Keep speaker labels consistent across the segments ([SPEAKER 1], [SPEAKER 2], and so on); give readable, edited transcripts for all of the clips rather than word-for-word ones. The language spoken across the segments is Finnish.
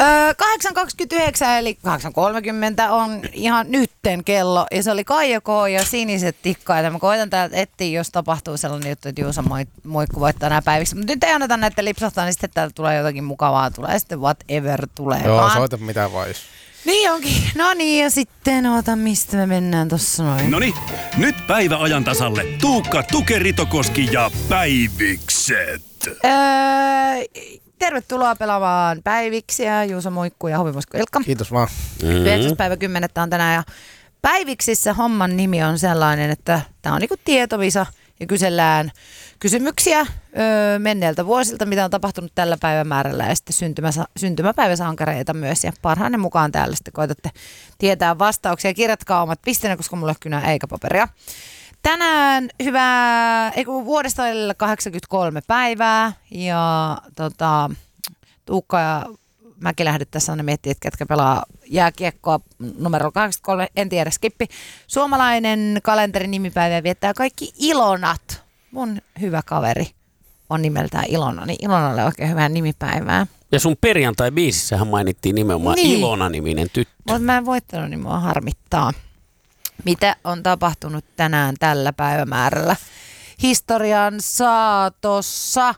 [SPEAKER 1] 8.29 eli 8.30 on ihan nytten kello. Ja se oli Kaija K. ja Siniset tikkaita. Mä koitan täältä etsiä, jos tapahtuu sellainen juttu, että Juusa Moikku voittaa nämä päiviksi. Mutta nyt ei anneta näitä lipsahtaa, niin sitten täältä tulee jotakin mukavaa. Tulee sitten whatever tulee.
[SPEAKER 2] Joo, soita mitä vaan.
[SPEAKER 1] Niin onkin. No niin, ja sitten mistä me mennään tossa noin.
[SPEAKER 3] Noniin, nyt päivä ajan tasalle. Tuukka Tukeritokoski ja Päivikset.
[SPEAKER 1] Tervetuloa pelaamaan Päiviksiä, Juuso Moikku ja Hovimosko Ilkka.
[SPEAKER 2] Kiitos vaan.
[SPEAKER 1] 9.10. on tänään ja Päiviksissä homman nimi on sellainen, että tämä on niinku tietovisa ja kysellään kysymyksiä menneiltä vuosilta, mitä on tapahtunut tällä päivämäärällä ja sitten syntymäpäiväsankareita myös ja parhaanne mukaan täällä sitten koitatte tietää vastauksia. Kirjatkaa omat pisteenne, koska mulla ei ole kynää eikä paperia. Tänään vuodesta 83 päivää ja Tuukka ja mäkin lähdettäessä aina miettiä, että ketkä pelaa jääkiekkoa numero 83, en tiedä, skippi. Suomalainen kalenterin nimipäivä viettää kaikki Ilonat. Mun hyvä kaveri on nimeltään Ilona, niin Ilonalle oikein hyvää nimipäivää.
[SPEAKER 4] Ja sun perjantai-biisissähän mainittiin nimenomaan niin. Ilona-niminen tyttö.
[SPEAKER 1] Mutta mä en voittanut, niin mua harmittaa. Mitä on tapahtunut tänään tällä päivämäärällä? Historian saatossa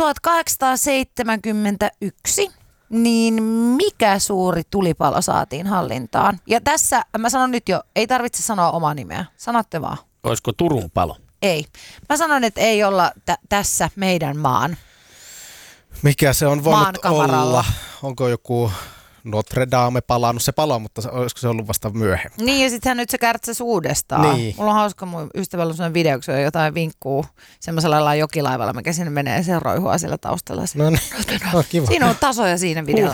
[SPEAKER 1] 1871, niin mikä suuri tulipalo saatiin hallintaan? Ja tässä, mä sanon nyt jo, ei tarvitse sanoa omaa nimeä, sanotte vaan.
[SPEAKER 4] Olisiko Turun palo?
[SPEAKER 1] Ei. Mä sanon, että ei olla tässä meidän maan.
[SPEAKER 2] Mikä se on voinut olla? Onko joku Notre Dame palannut? Se palaa, mutta olisiko se ollut vasta myöhemmin?
[SPEAKER 1] Niin, ja sittenhän nyt se kärtsäsi uudestaan.
[SPEAKER 2] Niin.
[SPEAKER 1] Mulla on hauska, mun ystävällä on sellainen video, kun se on jotain vinkkuu semmoisella jokilaivalla, mikä sinne menee ja se roihua siellä taustalla.
[SPEAKER 2] No niin, kiva.
[SPEAKER 1] Siinä on tasoja siinä videolla.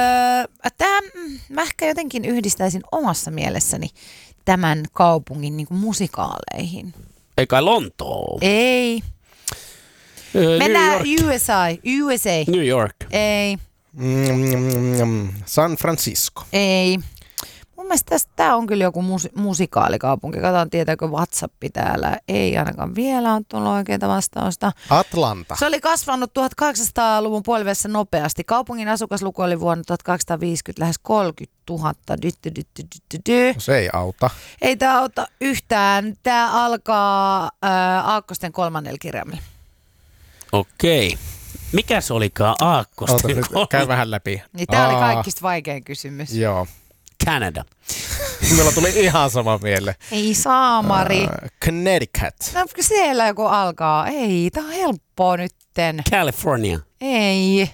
[SPEAKER 1] Mä ehkä jotenkin yhdistäisin omassa mielessäni tämän kaupungin niin kuin musikaaleihin.
[SPEAKER 4] Ei kai Lontoo?
[SPEAKER 1] Ei. Mennään USA.
[SPEAKER 4] New York.
[SPEAKER 1] Ei.
[SPEAKER 2] San Francisco.
[SPEAKER 1] Ei. Mun mielestä tää on kyllä joku musikaalikaupunki. Katsotaan tietääkö WhatsApp täällä. Ei ainakaan vielä ole tullut oikeaa vastausta.
[SPEAKER 2] Atlanta.
[SPEAKER 1] Se oli kasvanut 1800-luvun puolivälissä nopeasti. Kaupungin asukasluku oli vuonna 1850 lähes 30 000.
[SPEAKER 2] Se ei auta.
[SPEAKER 1] Ei tää auta yhtään. Tää alkaa aakkosten 3. kirjaimella.
[SPEAKER 4] Okei. Mikä se olikaan aakkosten?
[SPEAKER 2] Käy vähän läpi.
[SPEAKER 1] Niin tää oli kaikista vaikein kysymys.
[SPEAKER 2] Joo.
[SPEAKER 4] Canada.
[SPEAKER 2] Meillä tuli ihan sama mieleen.
[SPEAKER 1] Ei saamari.
[SPEAKER 2] Connecticut.
[SPEAKER 1] No siellä joku alkaa. Ei, tää on helppoa nytten.
[SPEAKER 4] California.
[SPEAKER 1] Ei.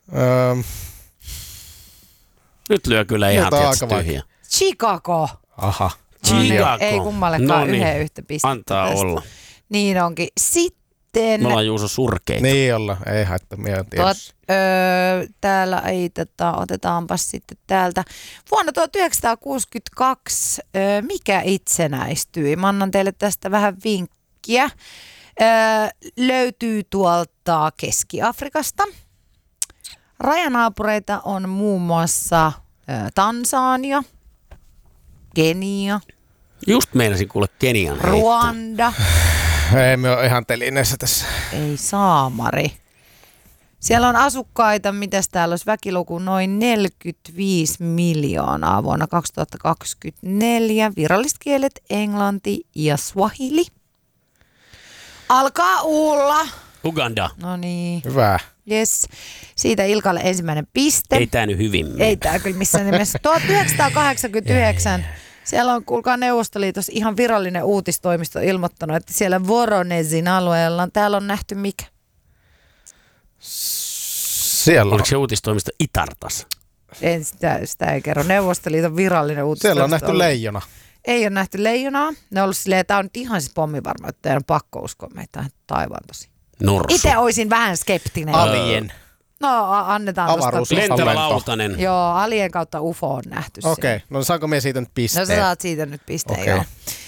[SPEAKER 4] Nyt lyö kyllä ihan tietysti tyhjä.
[SPEAKER 1] Chicago.
[SPEAKER 2] Aha.
[SPEAKER 4] Chicago.
[SPEAKER 1] Ei kummallekaan yhden yhtä pistettä.
[SPEAKER 4] Antaa
[SPEAKER 1] tästä.
[SPEAKER 4] olla.
[SPEAKER 1] Niin onkin. Sitten
[SPEAKER 4] me ollaan Juuso surkeita.
[SPEAKER 2] Niin olla, ei haittaa, minä olen tiedossa.
[SPEAKER 1] Täällä ei otetaanpas sitten täältä. Vuonna 1962 mikä itsenäistyi? Mä annan teille tästä vähän vinkkiä. Löytyy tuolta Keski-Afrikasta. Rajanaapureita on muun muassa Tansania, Kenia.
[SPEAKER 4] Just meinasin kuule Kenian heittää.
[SPEAKER 1] Ruanda.
[SPEAKER 2] Ei me ole ihan telineessä tässä.
[SPEAKER 1] Ei saamari. Siellä on asukkaita, mitäs täällä olisi väkiluku, noin 45 miljoonaa vuonna 2024. Viralliset kielet englanti ja swahili. Alkaa ulla.
[SPEAKER 4] Uganda.
[SPEAKER 1] No niin.
[SPEAKER 2] Hyvä.
[SPEAKER 1] Yes. Siitä Ilkalle ensimmäinen piste.
[SPEAKER 4] Ei tää nyt hyvin mene.
[SPEAKER 1] Ei tää kyllä missään nimessä. 1989. Siellä on, kuulkaa, Neuvostoliitossa ihan virallinen uutistoimisto ilmoittanut, että siellä Voronezhin alueella täällä on nähty mikä?
[SPEAKER 2] Siellä on.
[SPEAKER 4] Oliko se uutistoimisto Itartas?
[SPEAKER 1] En, sitä ei kerro. Neuvostoliiton virallinen uutistoimisto.
[SPEAKER 2] Siellä on nähty leijona.
[SPEAKER 1] Ei ole nähty leijonaa. Ne on ollut silleen, että tämä on nyt ihan siis pommivarma, että teidän on pakko uskoa meitä taivaan tosi.
[SPEAKER 4] Norsu.
[SPEAKER 1] Itse olisin vähän skeptinen.
[SPEAKER 2] Alien.
[SPEAKER 1] No annetaan
[SPEAKER 2] Avaruus.
[SPEAKER 4] Lentävä lautanen.
[SPEAKER 1] Joo, alien kautta UFO on nähty.
[SPEAKER 2] Okei, no saanko me siitä nyt pisteen?
[SPEAKER 1] No sä saat siitä nyt pisteen,
[SPEAKER 2] okay.
[SPEAKER 1] joo.